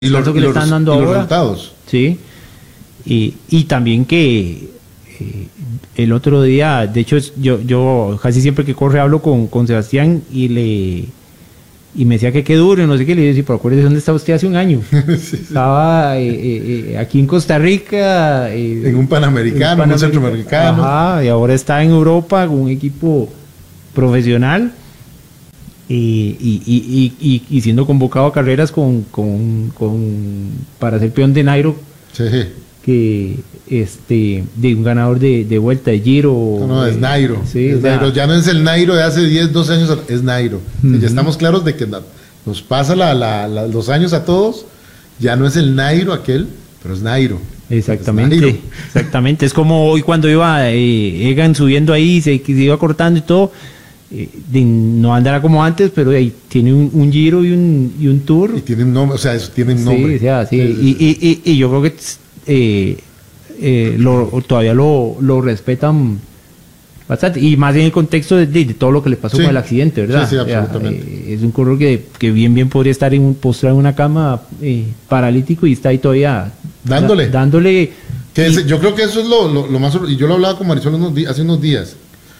descanso que le están dando ahora. Los resultados. Sí. Y también que el otro día, de hecho, yo casi siempre que corre hablo con Sebastián y me decía que qué duro, no sé qué, le dije, pero acuérdese dónde estaba usted hace un año. Sí. Estaba aquí en Costa Rica. En un Panamericano, un Centroamericano. Ajá, y ahora está en Europa con un equipo profesional y siendo convocado a carreras para ser peón de Nairo. Sí. Que de un ganador de vuelta de Giro. No, es Nairo. Sí, es Nairo. Ya no es el Nairo de hace 10, 12 años, es Nairo. Ya estamos claros de que nos pasa los años a todos. Ya no es el Nairo aquel, pero es Nairo. Exactamente. Es Nairo. Exactamente. Es como hoy cuando iba Egan subiendo ahí, se iba cortando y todo. No andará como antes, pero tiene un Giro y un Tour. Y tiene un nombre, o sea, eso tiene un nombre. Sí, sí. Y yo creo que todavía lo respetan bastante, y más en el contexto de todo lo que le pasó con el accidente, ¿verdad? Sí, absolutamente. Es un corredor que bien podría estar postrado en una cama paralítico y está ahí todavía dándole yo creo que eso es lo más, y yo lo hablaba con Marisol hace unos días.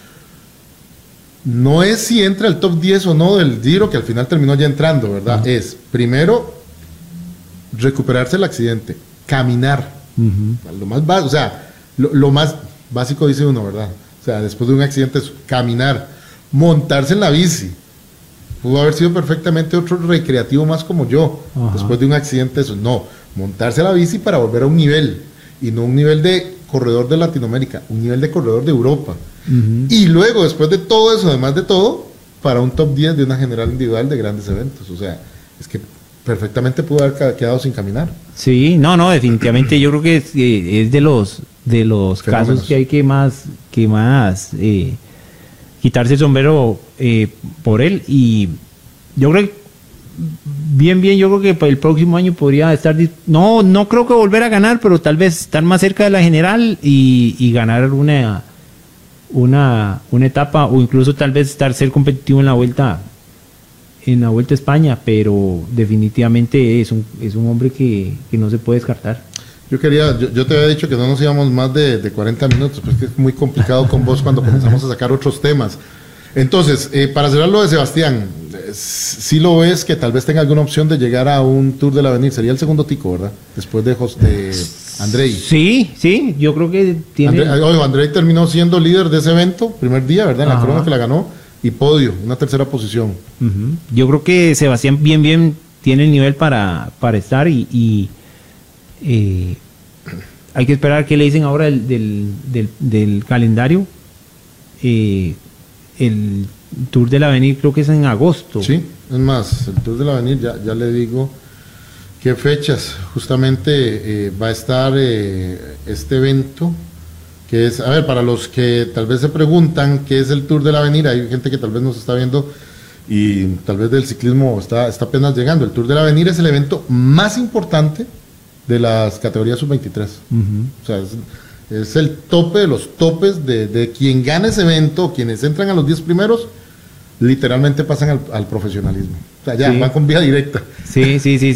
No es si entra el top 10 o no del Giro, que al final terminó ya entrando, ¿verdad? Es primero recuperarse el accidente, caminar. Lo más básico, o sea, lo más básico dice uno, ¿verdad? O sea, después de un accidente es caminar, montarse en la bici. Pudo haber sido perfectamente otro recreativo más como yo. Después de un accidente, eso no, montarse a la bici para volver a un nivel, y no un nivel de corredor de Latinoamérica, un nivel de corredor de Europa. Y luego, después de todo eso, además de todo, para un top 10 de una general individual de grandes eventos. O sea, es que perfectamente pudo haber quedado sin caminar. Sí, no, definitivamente yo creo que es de los casos que hay que más quitarse el sombrero por él. Y yo creo que yo creo que para el próximo año podría estar, no creo que volver a ganar, pero tal vez estar más cerca de la general y ganar una etapa, o incluso tal vez ser competitivo en la Vuelta a España, pero definitivamente es un hombre que no se puede descartar. Yo te había dicho que no nos íbamos más de 40 minutos, pues es muy complicado con vos cuando comenzamos a sacar otros temas. Entonces, para cerrar lo de Sebastián, sí lo ves que tal vez tenga alguna opción de llegar a un Tour del Avenir, sería el segundo tico, ¿verdad? Después de Andrei. Sí, yo creo que tiene... Andrei terminó siendo líder de ese evento, primer día, ¿verdad? En la corona que la ganó. Y podio, una tercera posición. Yo creo que Sebastián bien tiene el nivel para estar y hay que esperar qué le dicen ahora del calendario. El Tour del Avenir creo que es en agosto. Sí, es más, el Tour del Avenir, ya le digo qué fechas justamente va a estar este evento. Que es, a ver, para los que tal vez se preguntan qué es el Tour del Avenir, hay gente que tal vez nos está viendo y tal vez del ciclismo está apenas llegando. El Tour del Avenir es el evento más importante de las categorías sub-23. O sea, es el tope de los topes de quien gana ese evento, quienes entran a los 10 primeros, literalmente pasan al profesionalismo. O sea, ya van con vía directa. Sí,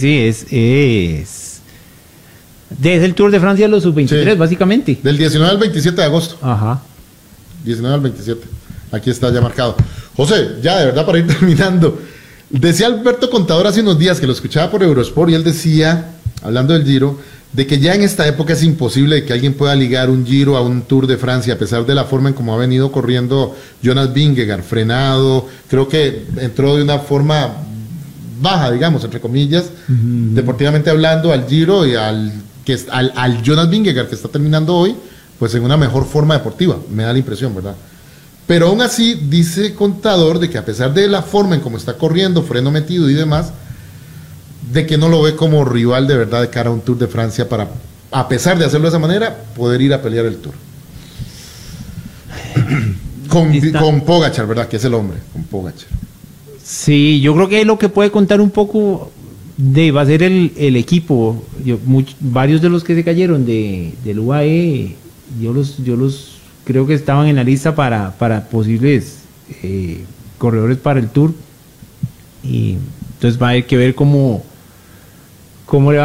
desde el Tour de Francia los sub-23, básicamente. Del 19 al 27 de agosto. 19 al 27. Aquí está ya marcado. José, ya de verdad para ir terminando. Decía Alberto Contador hace unos días que lo escuchaba por Eurosport y él decía, hablando del Giro, de que ya en esta época es imposible que alguien pueda ligar un Giro a un Tour de Francia, a pesar de la forma en cómo ha venido corriendo Jonas Vingegaard, frenado. Creo que entró de una forma baja, digamos, entre comillas, deportivamente hablando, al Giro y al Jonas Vingegaard que está terminando hoy, pues en una mejor forma deportiva, me da la impresión, ¿verdad? Pero aún así dice Contador de que a pesar de la forma en cómo está corriendo, freno metido y demás, de que no lo ve como rival de verdad de cara a un Tour de Francia para, a pesar de hacerlo de esa manera, poder ir a pelear el Tour. Con Pogačar, ¿verdad? Que es el hombre, con Pogačar. Sí, yo creo que lo que puede contar un poco va a ser el equipo. Varios de los que se cayeron del UAE, yo los creo que estaban en la lista para posibles corredores para el Tour, y entonces va a haber que ver cómo ¿Cómo le va